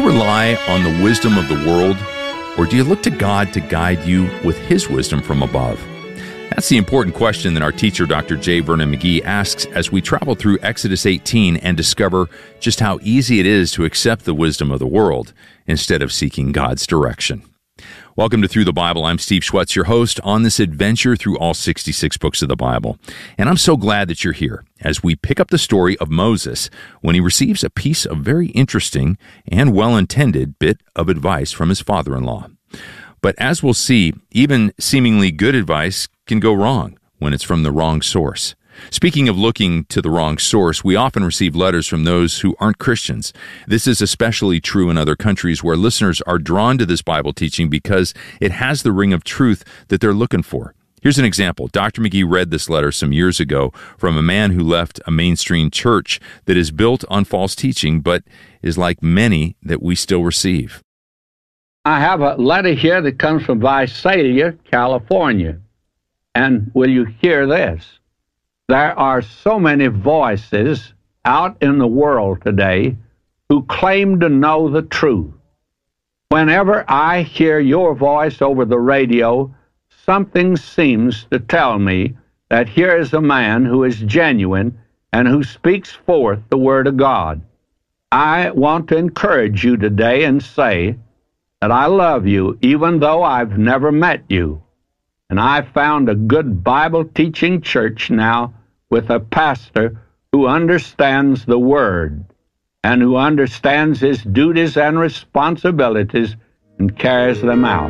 rely on the wisdom of the world, or do you look to God to guide you with His wisdom from above? That's the important question that our teacher, Dr. J. Vernon McGee, asks as we travel through Exodus 18 and discover just how easy it is to accept the wisdom of the world instead of seeking God's direction. Welcome to Through the Bible. I'm Steve Schwetz, your host on this adventure through all 66 books of the Bible. And I'm so glad that you're here as we pick up the story of Moses when he receives a piece of very interesting and well-intended bit of advice from his father-in-law. But as we'll see, even seemingly good advice can go wrong when it's from the wrong source. Speaking of looking to the wrong source, we often receive letters from those who aren't Christians. This is especially true in other countries where listeners are drawn to this Bible teaching because it has the ring of truth that they're looking for. Here's an example. Dr. McGee read this letter some years ago from a man who left a mainstream church that is built on false teaching, but is like many that we still receive. I have a letter here that comes from Visalia, California. And will you hear this? There are so many voices out in the world today who claim to know the truth. Whenever I hear your voice over the radio, something seems to tell me that here is a man who is genuine and who speaks forth the Word of God. I want to encourage you today and say that I love you even though I've never met you. And I found a good Bible-teaching church now with a pastor who understands the Word and who understands his duties and responsibilities and carries them out.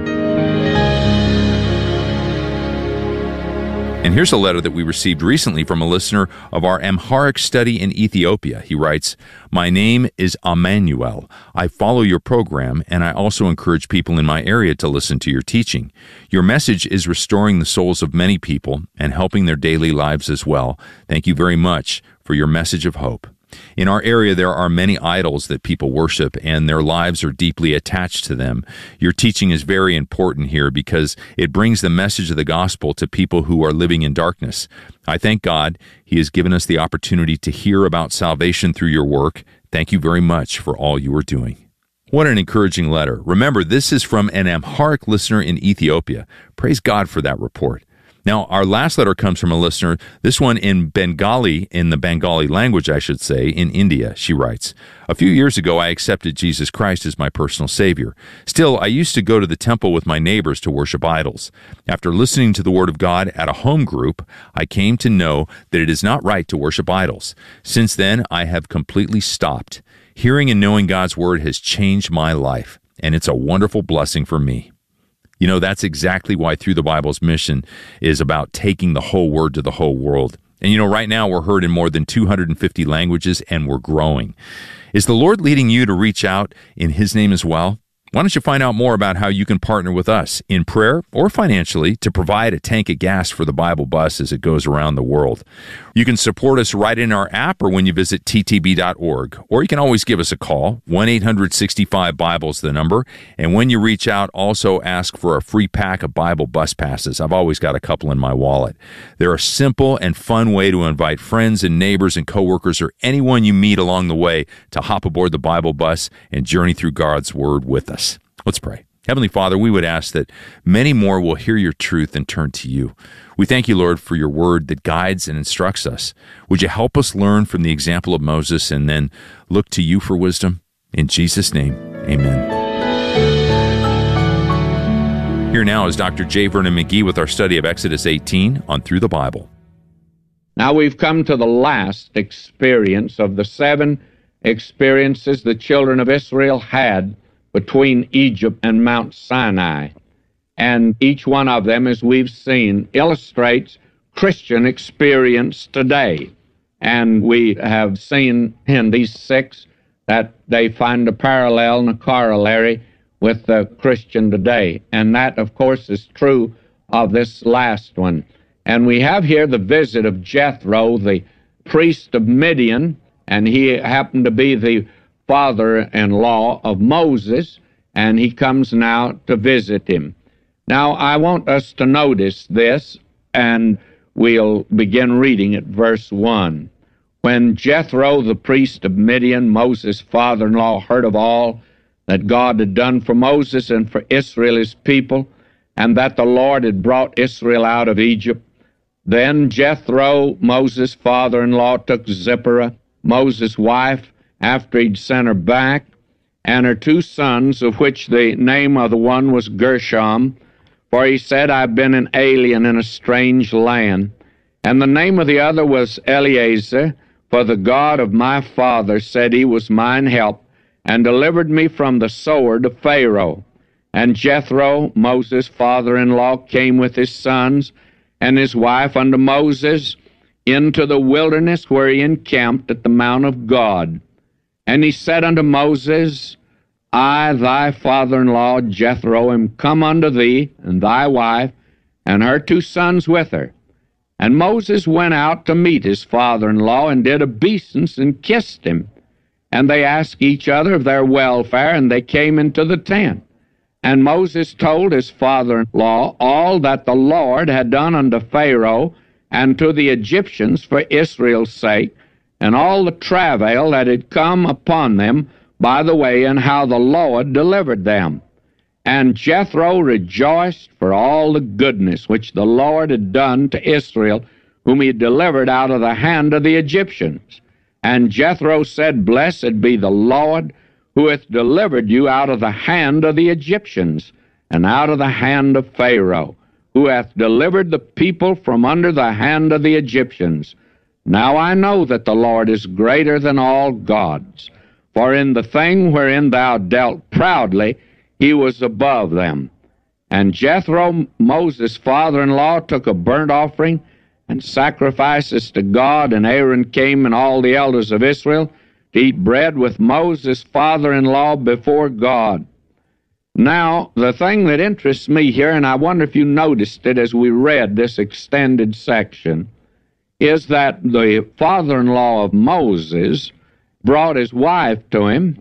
And here's a letter that we received recently from a listener of our Amharic study in Ethiopia. He writes, "My name is Emmanuel. I follow your program, and I also encourage people in my area to listen to your teaching. Your message is restoring the souls of many people and helping their daily lives as well. Thank you very much for your message of hope." In our area, there are many idols that people worship, and their lives are deeply attached to them. Your teaching is very important here because it brings the message of the gospel to people who are living in darkness. I thank God He has given us the opportunity to hear about salvation through your work. Thank you very much for all you are doing. What an encouraging letter. Remember, this is from an Amharic listener in Ethiopia. Praise God for that report. Now, our last letter comes from a listener, this one in Bengali, in the Bengali language, I should say, in India. She writes, "A few years ago, I accepted Jesus Christ as my personal Savior. Still, I used to go to the temple with my neighbors to worship idols. After listening to the Word of God at a home group, I came to know that it is not right to worship idols. Since then, I have completely stopped. Hearing and knowing God's Word has changed my life, and it's a wonderful blessing for me." You know, that's exactly why Through the Bible's mission is about taking the whole Word to the whole world. And you know, right now we're heard in more than 250 languages, and we're growing. Is the Lord leading you to reach out in His name as well? Why don't you find out more about how you can partner with us in prayer or financially to provide a tank of gas for the Bible bus as it goes around the world? You can support us right in our app or when you visit ttb.org. Or you can always give us a call, 1-800-65-BIBLE is the number. And when you reach out, also ask for a free pack of Bible bus passes. I've always got a couple in my wallet. They're a simple and fun way to invite friends and neighbors and coworkers or anyone you meet along the way to hop aboard the Bible bus and journey through God's Word with us. Let's pray. Heavenly Father, we would ask that many more will hear your truth and turn to you. We thank you, Lord, for your word that guides and instructs us. Would you help us learn from the example of Moses and then look to you for wisdom? In Jesus' name, amen. Here now is Dr. J. Vernon McGee with our study of Exodus 18 on Through the Bible. Now we've come to the last experience of the 7 experiences the children of Israel had between Egypt and Mount Sinai. And each one of them, as we've seen, illustrates Christian experience today. And we have seen in these 6 that they find a parallel and a corollary with the Christian today. And that, of course, is true of this last one. And we have here the visit of Jethro, the priest of Midian, and he happened to be the father-in-law of Moses, and he comes now to visit him. Now, I want us to notice this, and we'll begin reading at verse 1. When Jethro, the priest of Midian, Moses' father-in-law, heard of all that God had done for Moses and for Israel, his people, and that the Lord had brought Israel out of Egypt. Then Jethro, Moses' father-in-law, took Zipporah, Moses' wife, after he'd sent her back, and her 2 sons, of which the name of the one was Gershom, for he said, I've been an alien in a strange land. And the name of the other was Eleazar, for the God of my father said he was mine help, and delivered me from the sword of Pharaoh. And Jethro, Moses' father-in-law, came with his sons and his wife unto Moses into the wilderness, where he encamped at the mount of God. And he said unto Moses, I, thy father-in-law Jethro, am come unto thee, and thy wife, and her 2 sons with her. And Moses went out to meet his father-in-law, and did obeisance, and kissed him. And they asked each other of their welfare, and they came into the tent. And Moses told his father-in-law all that the Lord had done unto Pharaoh and to the Egyptians for Israel's sake, and all the travail that had come upon them by the way, and how the Lord delivered them. And Jethro rejoiced for all the goodness which the Lord had done to Israel, whom he had delivered out of the hand of the Egyptians. And Jethro said, Blessed be the Lord, who hath delivered you out of the hand of the Egyptians, and out of the hand of Pharaoh, who hath delivered the people from under the hand of the Egyptians. Now I know that the Lord is greater than all gods. For in the thing wherein thou dealt proudly, he was above them. And Jethro, Moses' father-in-law, took a burnt offering and sacrifices to God, and Aaron came and all the elders of Israel to eat bread with Moses' father-in-law before God. Now, the thing that interests me here, and I wonder if you noticed it as we read this extended section, is that the father-in-law of Moses brought his wife to him,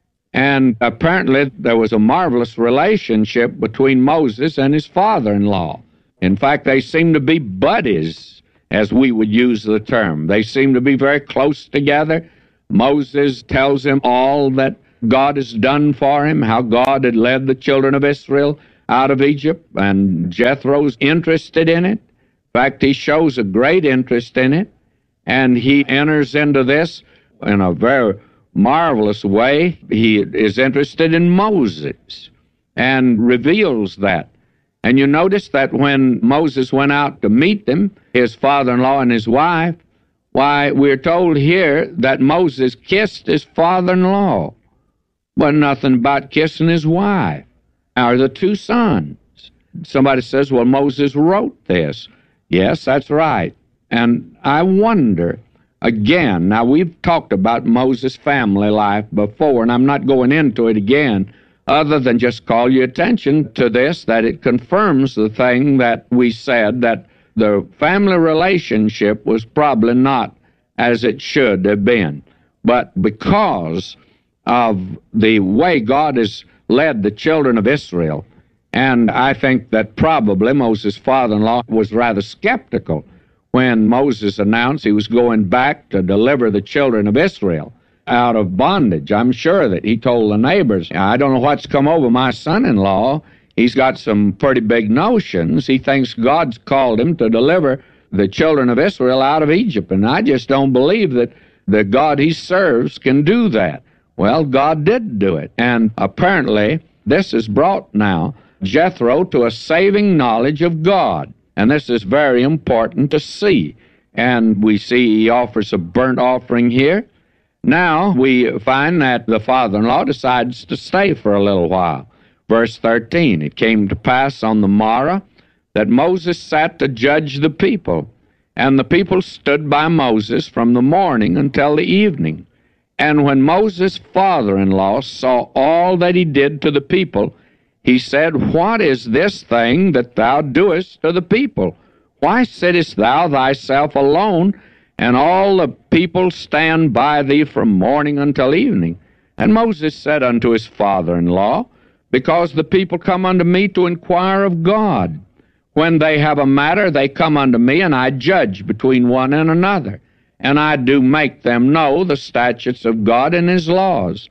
and apparently there was a marvelous relationship between Moses and his father-in-law. In fact, they seemed to be buddies, as we would use the term. They seemed to be very close together. Moses tells him all that God has done for him, how God had led the children of Israel out of Egypt, and Jethro's interested in it. In fact, he shows a great interest in it, and he enters into this in a very marvelous way. He is interested in Moses and reveals that. And you notice that when Moses went out to meet them, his father-in-law and his wife, why, we're told here that Moses kissed his father-in-law, but nothing about kissing his wife or the 2 sons. Somebody says, well, Moses wrote this. Yes, that's right. And I wonder, again, now we've talked about Moses' family life before, and I'm not going into it again, other than just call your attention to this, that it confirms the thing that we said, that the family relationship was probably not as it should have been. But because of the way God has led the children of Israel, and I think that probably Moses' father-in-law was rather skeptical when Moses announced he was going back to deliver the children of Israel out of bondage. I'm sure that he told the neighbors, I don't know what's come over my son-in-law. He's got some pretty big notions. He thinks God's called him to deliver the children of Israel out of Egypt, and I just don't believe that the God he serves can do that. Well, God did do it, and apparently this has brought now Jethro to a saving knowledge of God, and this is very important to see. And we see he offers a burnt offering here. Now we find that the father-in-law decides to stay for a little while. Verse 13, it came to pass on the morrow that Moses sat to judge the people, and the people stood by Moses from the morning until the evening. And when Moses' father-in-law saw all that he did to the people, he said, What is this thing that thou doest to the people? Why sittest thou thyself alone, and all the people stand by thee from morning until evening? And Moses said unto his father-in-law, Because the people come unto me to inquire of God. When they have a matter, they come unto me, and I judge between one and another. And I do make them know the statutes of God and his laws.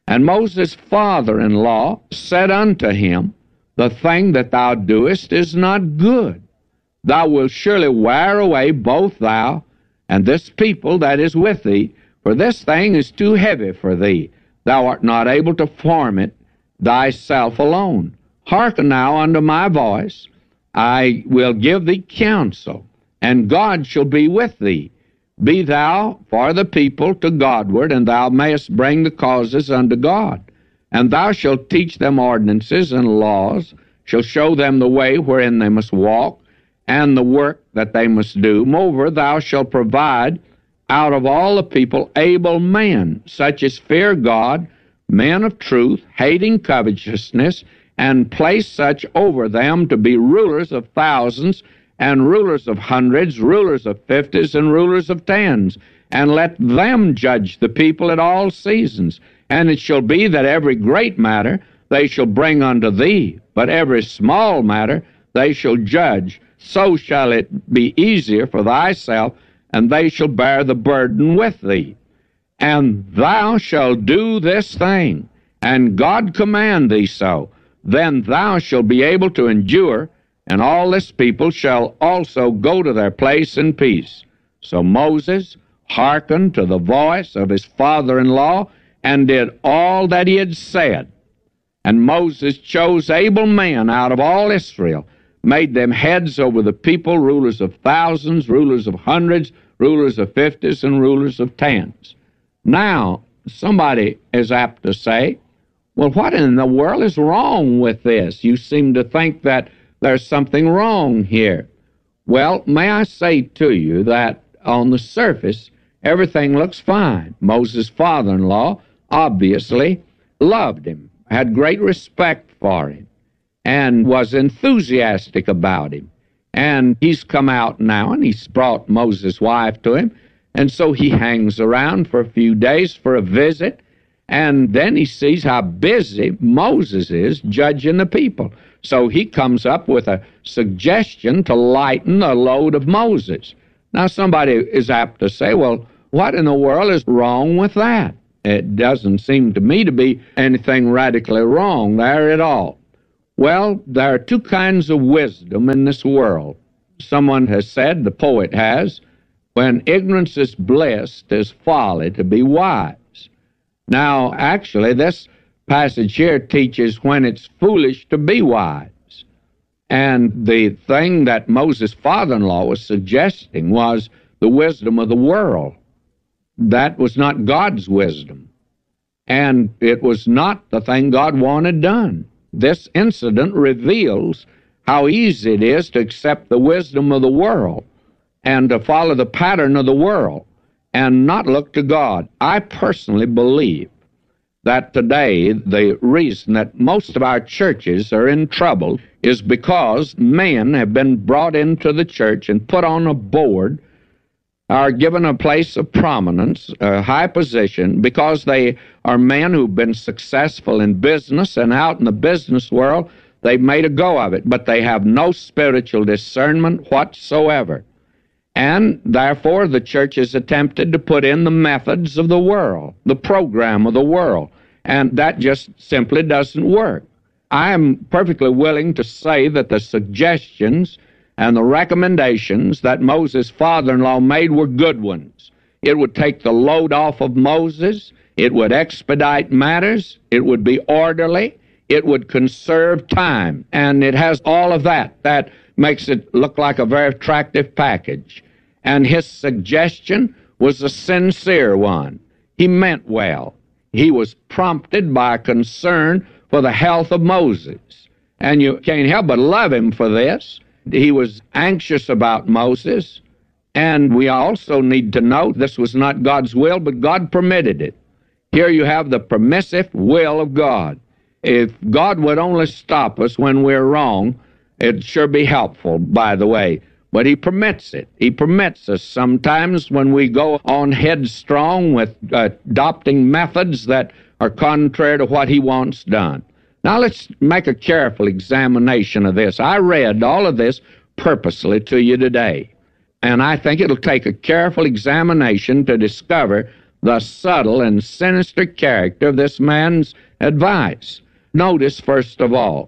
And Moses' father-in-law said unto him, The thing that thou doest is not good. Thou wilt surely wear away both thou and this people that is with thee, for this thing is too heavy for thee. Thou art not able to form it thyself alone. Hearken now unto my voice. I will give thee counsel, and God shall be with thee. Be thou for the people to Godward, and thou mayest bring the causes unto God. And thou shalt teach them ordinances and laws, shall show them the way wherein they must walk, and the work that they must do. Moreover, thou shalt provide out of all the people able men, such as fear God, men of truth, hating covetousness, and place such over them to be rulers of thousands, and rulers of hundreds, rulers of fifties, and rulers of tens. And let them judge the people at all seasons. And it shall be that every great matter they shall bring unto thee, but every small matter they shall judge. So shall it be easier for thyself, and they shall bear the burden with thee. And thou shalt do this thing, and God command thee so. Then thou shalt be able to endure, and all this people shall also go to their place in peace. So Moses hearkened to the voice of his father-in-law, and did all that he had said. And Moses chose able men out of all Israel, made them heads over the people, rulers of thousands, rulers of hundreds, rulers of fifties, and rulers of tens. Now, somebody is apt to say, well, what in the world is wrong with this? You seem to think that there's something wrong here. Well, may I say to you that on the surface, everything looks fine. Moses' father-in-law obviously loved him, had great respect for him, and was enthusiastic about him. And he's come out now, and he's brought Moses' wife to him, and so he hangs around for a few days for a visit, and then he sees how busy Moses is judging the people. So he comes up with a suggestion to lighten the load of Moses. Now somebody is apt to say, well, what in the world is wrong with that? It doesn't seem to me to be anything radically wrong there at all. Well, there are two kinds of wisdom in this world. Someone has said, the poet has, when ignorance is bliss, 'tis folly to be wise. Now, actually, this passage here teaches when it's foolish to be wise. And the thing that Moses' father-in-law was suggesting was the wisdom of the world. That was not God's wisdom. And it was not the thing God wanted done. This incident reveals how easy it is to accept the wisdom of the world and to follow the pattern of the world and not look to God. I personally believe that today the reason that most of our churches are in trouble is because men have been brought into the church and put on a board, are given a place of prominence, a high position, because they are men who've been successful in business, and out in the business world they've made a go of it, but they have no spiritual discernment whatsoever. And therefore the church has attempted to put in the methods of the world, the program of the world, and that just simply doesn't work. I am perfectly willing to say that the suggestions and the recommendations that Moses' father-in-law made were good ones. It would take the load off of Moses, it would expedite matters, it would be orderly, it would conserve time, and it has all of that. That makes it look like a very attractive package. And his suggestion was a sincere one. He meant well. He was prompted by a concern for the health of Moses. And you can't help but love him for this. He was anxious about Moses. And we also need to note this was not God's will, but God permitted it. Here you have the permissive will of God. If God would only stop us when we're wrong, it'd sure be helpful, by the way. But he permits it. He permits us sometimes when we go on headstrong with adopting methods that are contrary to what he wants done. Now let's make a careful examination of this. I read all of this purposely to you today, and I think it'll take a careful examination to discover the subtle and sinister character of this man's advice. Notice, first of all,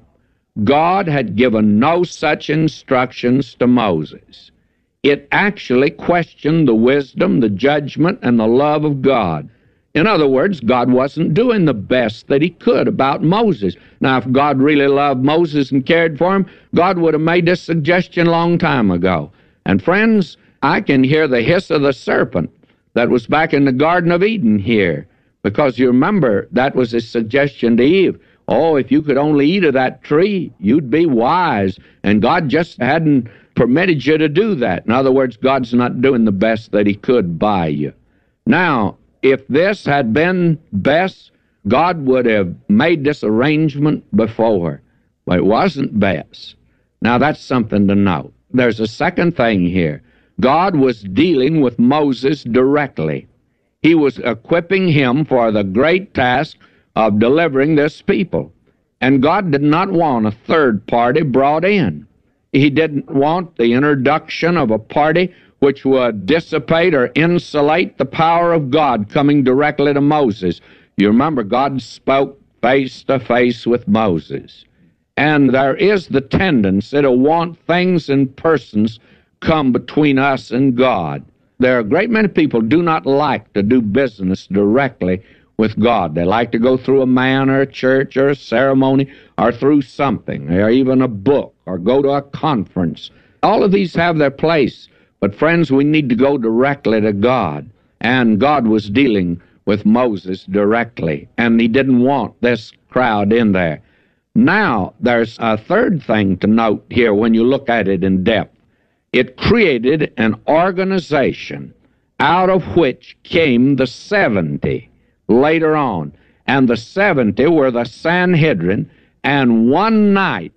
God had given no such instructions to Moses. It actually questioned the wisdom, the judgment, and the love of God. In other words, God wasn't doing the best that he could about Moses. Now, if God really loved Moses and cared for him, God would have made this suggestion a long time ago. And friends, I can hear the hiss of the serpent that was back in the Garden of Eden here, because you remember that was his suggestion to Eve. Oh, if you could only eat of that tree, you'd be wise. And God just hadn't permitted you to do that. In other words, God's not doing the best that he could by you. Now, if this had been best, God would have made this arrangement before. But it wasn't best. Now, that's something to note. There's a second thing here. God was dealing with Moses directly. He was equipping him for the great task of delivering this people. And God did not want a third party brought in. He didn't want the introduction of a party which would dissipate or insulate the power of God coming directly to Moses. You remember, God spoke face to face with Moses. And there is the tendency to want things and persons come between us and God. There are a great many people who do not like to do business directly with God. They like to go through a man or a church or a ceremony or through something, or even a book, or go to a conference. All of these have their place. But friends, we need to go directly to God. And God was dealing with Moses directly, and he didn't want this crowd in there. Now, there's a third thing to note here when you look at it in depth. It created an organization out of which came the 70 later on. And the 70 were the Sanhedrin, and one night,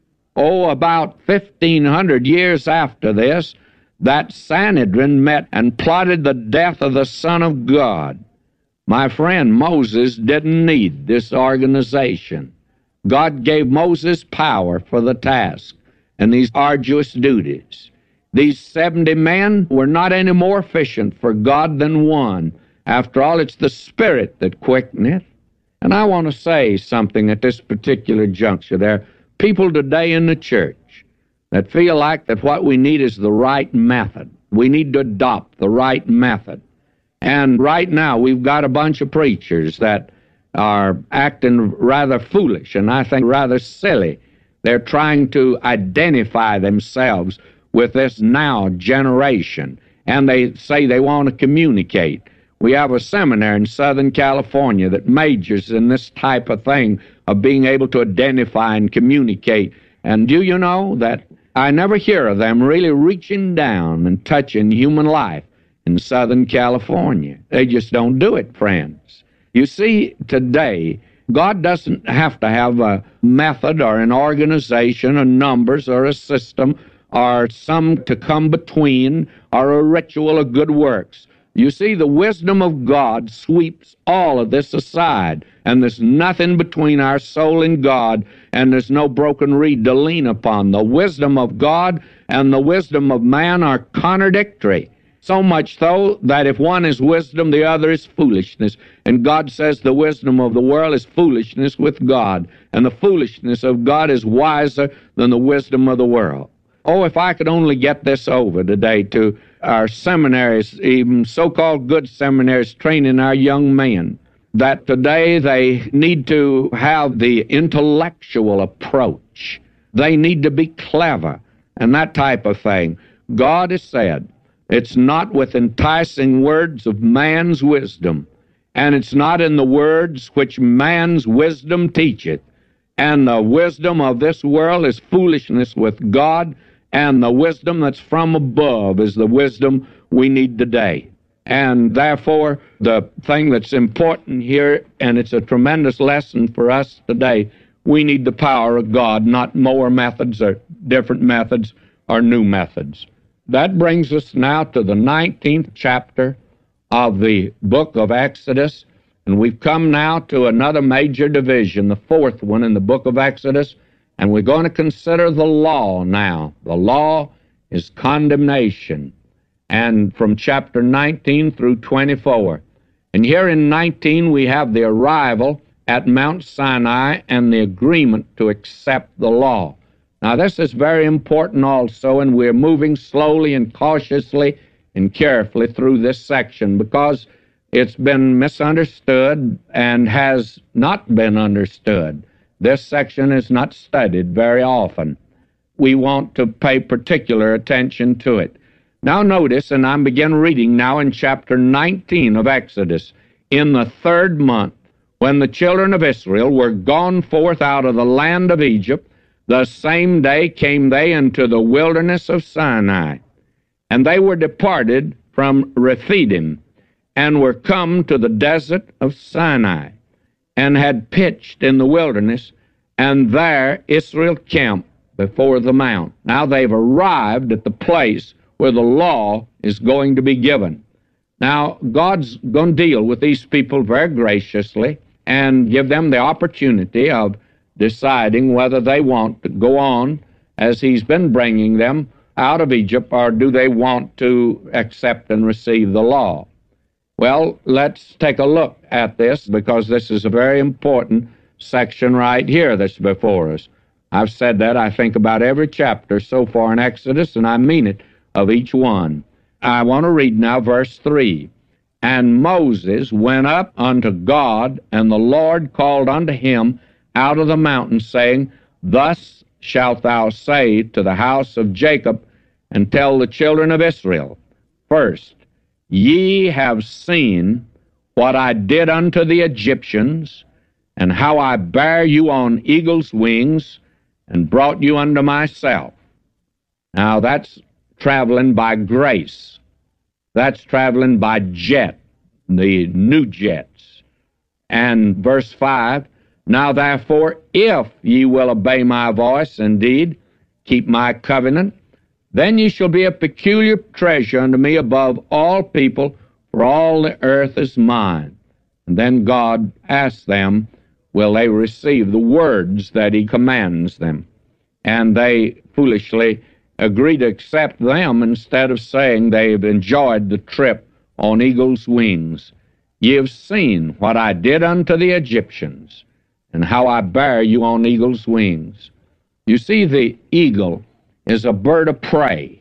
about 1,500 years after this, that Sanhedrin met and plotted the death of the Son of God. My friend, Moses didn't need this organization. God gave Moses power for the task and these arduous duties. These 70 men were not any more efficient for God than one. After all, it's the Spirit that quickeneth. And I want to say something at this particular juncture. There are people today in the church that feel like that what we need is the right method. We need to adopt the right method. And right now we've got a bunch of preachers that are acting rather foolish and I think rather silly. They're trying to identify themselves with this now generation, and they say they want to communicate. We have a seminary in Southern California that majors in this type of thing of being able to identify and communicate. And do you know that I never hear of them really reaching down and touching human life in Southern California. They just don't do it, friends. You see, today, God doesn't have to have a method or an organization or numbers or a system or some to come between or a ritual of good works. You see, the wisdom of God sweeps all of this aside, and there's nothing between our soul and God, and there's no broken reed to lean upon. The wisdom of God and the wisdom of man are contradictory. So much so that if one is wisdom, the other is foolishness. And God says the wisdom of the world is foolishness with God, and the foolishness of God is wiser than the wisdom of the world. Oh, if I could only get this over today to our seminaries, even so-called good seminaries, training our young men, that today they need to have the intellectual approach. They need to be clever and that type of thing. God has said, it's not with enticing words of man's wisdom, and it's not in the words which man's wisdom teacheth. And the wisdom of this world is foolishness with God, and the wisdom that's from above is the wisdom we need today. And therefore, the thing that's important here, and it's a tremendous lesson for us today, we need the power of God, not more methods or different methods or new methods. That brings us now to the 19th chapter of the book of Exodus, and we've come now to another major division, the fourth one in the book of Exodus, and we're going to consider the law now. The law is condemnation, and from chapter 19 through 24. And here in 19, we have the arrival at Mount Sinai and the agreement to accept the law. Now, this is very important also, and we're moving slowly and cautiously and carefully through this section because it's been misunderstood and has not been understood. This section is not studied very often. We want to pay particular attention to it. Now notice, and I begin reading now in chapter 19 of Exodus, in the 3rd month, when the children of Israel were gone forth out of the land of Egypt, the same day came they into the wilderness of Sinai. And they were departed from Rephidim, and were come to the desert of Sinai, and had pitched in the wilderness, and there Israel camped before the mount. Now they've arrived at the place where the law is going to be given. Now, God's going to deal with these people very graciously and give them the opportunity of deciding whether they want to go on as He's been bringing them out of Egypt, or do they want to accept and receive the law. Well, let's take a look at this, because this is a very important section right here that's before us. I've said that, I think, about every chapter so far in Exodus, and I mean it of each one. I want to read now verse 3. And Moses went up unto God, and the Lord called unto him out of the mountain, saying, Thus shalt thou say to the house of Jacob, and tell the children of Israel, First, ye have seen what I did unto the Egyptians, and how I bare you on eagle's wings, and brought you unto myself. Now that's traveling by grace. That's traveling by jet, the new jets. And verse 5, Now therefore, if ye will obey my voice, indeed, keep my covenant, then ye shall be a peculiar treasure unto me above all people, for all the earth is mine. And then God asked them, will they receive the words that He commands them? And they foolishly agree to accept them instead of saying they've enjoyed the trip on eagle's wings. Ye have seen what I did unto the Egyptians, and how I bare you on eagle's wings. You see, the eagle is a bird of prey.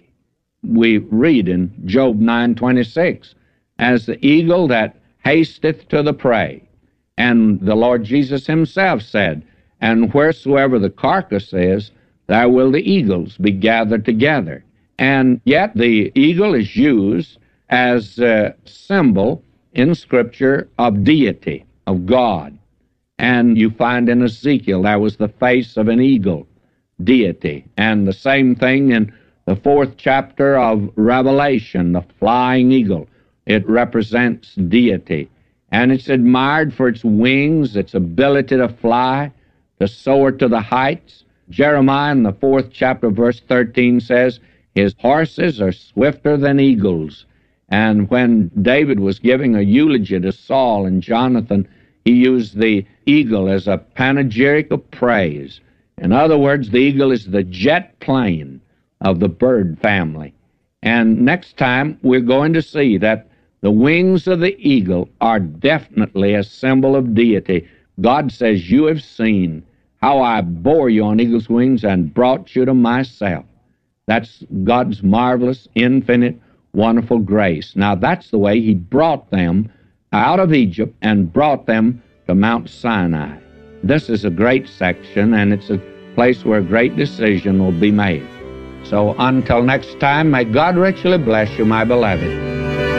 We read in Job 9:26, as the eagle that hasteth to the prey. And the Lord Jesus Himself said, And wheresoever the carcass is, there will the eagles be gathered together. And yet the eagle is used as a symbol in Scripture of deity, of God. And you find in Ezekiel there was the face of an eagle, deity. And the same thing in the 4th chapter of Revelation, the flying eagle. It represents deity. And it's admired for its wings, its ability to fly, to soar to the heights. Jeremiah in the 4th chapter, verse 13 says, His horses are swifter than eagles. And when David was giving a eulogy to Saul and Jonathan, he used the eagle as a panegyric of praise. In other words, the eagle is the jet plane of the bird family. And next time, we're going to see that the wings of the eagle are definitely a symbol of deity. God says, You have seen how I bore you on eagle's wings and brought you to myself. That's God's marvelous, infinite, wonderful grace. Now, that's the way He brought them out of Egypt and brought them to Mount Sinai. This is a great section, and it's a place where a great decision will be made. So until next time, may God richly bless you, my beloved.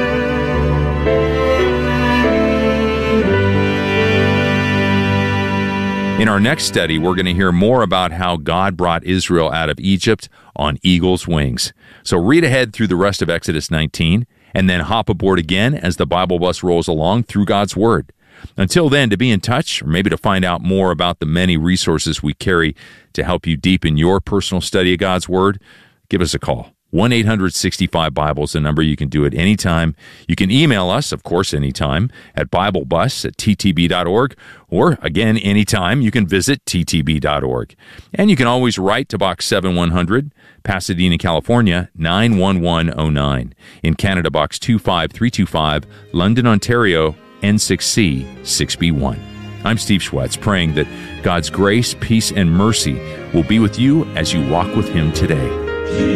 In our next study, we're going to hear more about how God brought Israel out of Egypt on eagle's wings. So read ahead through the rest of Exodus 19, and then hop aboard again as the Bible bus rolls along through God's Word. Until then, to be in touch, or maybe to find out more about the many resources we carry to help you deepen your personal study of God's Word, give us a call. 1-800-65-BIBLE is the number. You can do it anytime. You can email us, of course, anytime, at BibleBus@ttb.org, or, again, anytime, you can visit ttb.org. And you can always write to Box 7100, Pasadena, California, 91109. In Canada, Box 25325, London, Ontario, N6C 6B1. I'm Steve Schwetz, praying that God's grace, peace, and mercy will be with you as you walk with Him today.